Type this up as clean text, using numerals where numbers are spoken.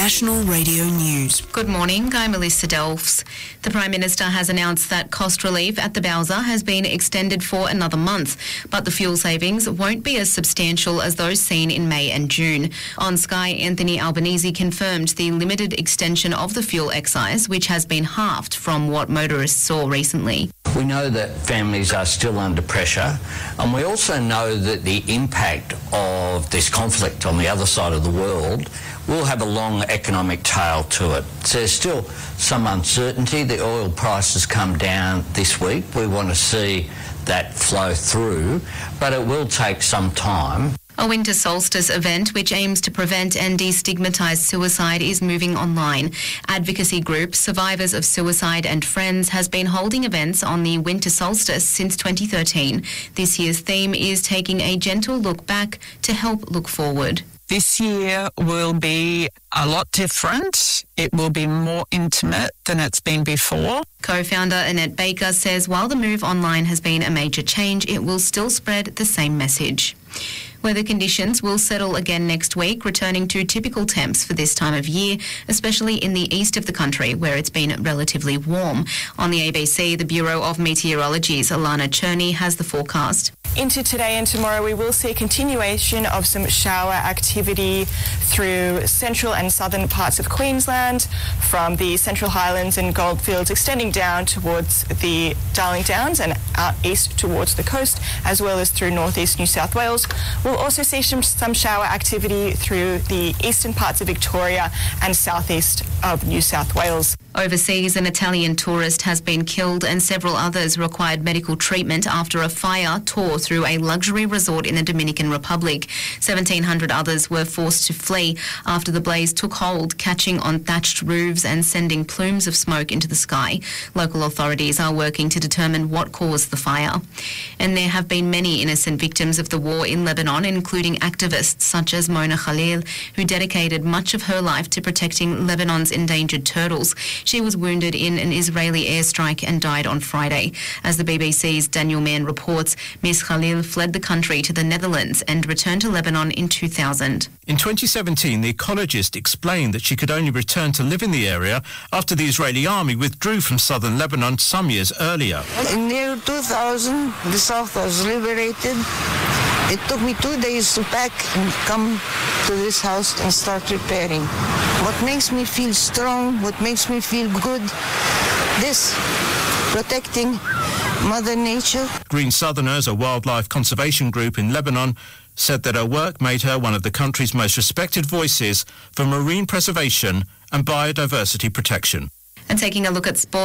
National Radio News. Good morning, I'm Melissa Delfs. The Prime Minister has announced that cost relief at the Bowser has been extended for another month, but the fuel savings won't be as substantial as those seen in May and June. On Sky, Anthony Albanese confirmed the limited extension of the fuel excise, which has been halved from what motorists saw recently. We know that families are still under pressure, and we also know that the impact of this conflict on the other side of the world will have a long economic tail to it. So there's still some uncertainty. The oil prices come down this week. We want to see that flow through, but it will take some time. A winter solstice event which aims to prevent and destigmatise suicide is moving online. Advocacy group Survivors of Suicide and Friends has been holding events on the winter solstice since 2013. This year's theme is taking a gentle look back to help look forward. This year will be a lot different. It will be more intimate than it's been before. Co-founder Annette Baker says while the move online has been a major change, it will still spread the same message. Weather conditions will settle again next week, returning to typical temps for this time of year, especially in the east of the country, where it's been relatively warm. On the ABC, the Bureau of Meteorology's Alana Cherney has the forecast. Into today and tomorrow, we will see a continuation of some shower activity through central and southern parts of Queensland, from the Central Highlands and Goldfields extending down towards the Darling Downs and out east towards the coast, as well as through northeast New South Wales. We'll also see some shower activity through the eastern parts of Victoria and southeast of New South Wales. Overseas, an Italian tourist has been killed and several others required medical treatment after a fire tore through a luxury resort in the Dominican Republic. 1,700 others were forced to flee after the blaze took hold, catching on thatched roofs and sending plumes of smoke into the sky. Local authorities are working to determine what caused the fire. And there have been many innocent victims of the war in Lebanon, including activists such as Mona Khalil, who dedicated much of her life to protecting Lebanon's endangered turtles. She was wounded in an Israeli airstrike and died on Friday. As the BBC's Daniel Mann reports, Ms. Khalil fled the country to the Netherlands and returned to Lebanon in 2000. In 2017, the ecologist explained that she could only return to live in the area after the Israeli army withdrew from southern Lebanon some years earlier. In the year 2000, the south was liberated. It took me 2 days to pack and come to this house and start repairing. What makes me feel strong, what makes me feel good, this, protecting Mother Nature. Green Southerners, a wildlife conservation group in Lebanon, said that her work made her one of the country's most respected voices for marine preservation and biodiversity protection. And taking a look at sport.